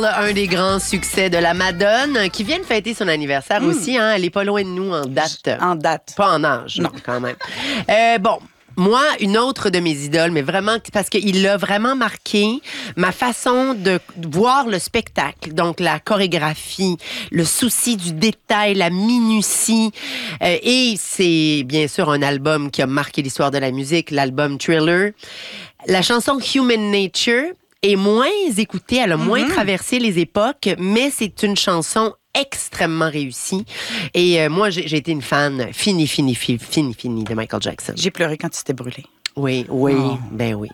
Un des grands succès de la Madone, qui vient de fêter son anniversaire aussi. Hein, elle est pas loin de nous en date. En date. Pas en âge, non, quand même. Bon. Moi, une autre de mes idoles, mais vraiment, parce qu'il a vraiment marqué ma façon de voir le spectacle. Donc, la chorégraphie, le souci du détail, la minutie. Et c'est bien sûr un album qui a marqué l'histoire de la musique, l'album Thriller. La chanson Human Nature est moins écoutée, elle a moins traversé les époques, mais c'est une chanson extrêmement réussie. Et moi, j'ai été une fan fini de Michael Jackson. J'ai pleuré quand il s'était brûlé. Oui, ben oui.